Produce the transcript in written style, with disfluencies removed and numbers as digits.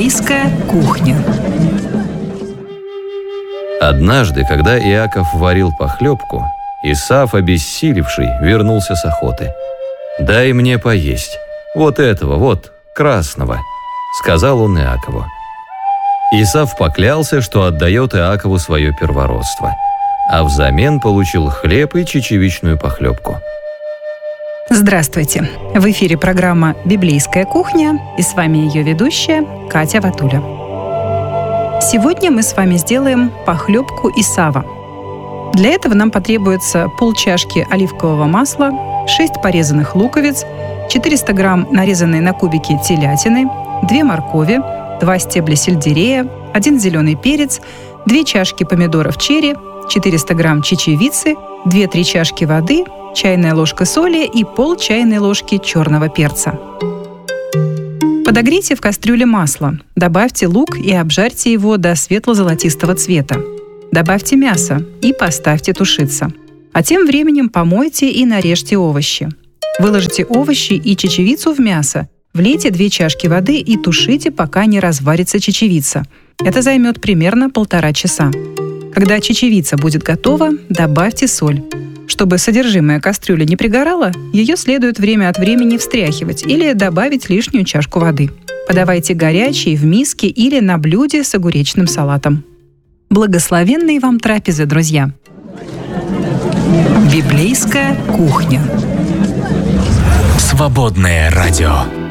Библейская кухня. Однажды, когда Иаков варил похлебку, Исав, обессилевший, вернулся с охоты. «Дай мне поесть. Вот этого, вот, красного», — сказал он Иакову. Исав поклялся, что отдает Иакову свое первородство, а взамен получил хлеб и чечевичную похлебку. Здравствуйте! В эфире программа «Библейская кухня» и с вами ее ведущая Катя Ватуля. Сегодня мы с вами сделаем похлебку Исава. Для этого нам потребуется полчашки оливкового масла, 6 порезанных луковиц, 400 грамм нарезанной на кубики телятины, 2 моркови, 2 стебля сельдерея, 1 зеленый перец, 2 чашки помидоров черри, 400 грамм чечевицы, 2-3 чашки воды, чайная ложка соли и пол чайной ложки черного перца. Подогрейте в кастрюле масло, добавьте лук и обжарьте его до светло-золотистого цвета. Добавьте мясо и поставьте тушиться. А тем временем помойте и нарежьте овощи. Выложите овощи и чечевицу в мясо, влейте 2 чашки воды и тушите, пока не разварится чечевица. Это займет примерно 1,5 часа. Когда чечевица будет готова, добавьте соль. Чтобы содержимое кастрюли не пригорало, ее следует время от времени встряхивать или добавить лишнюю чашку воды. Подавайте горячей в миске или на блюде с огуречным салатом. Благословенной вам трапезы, друзья! Библейская кухня. Свободное радио.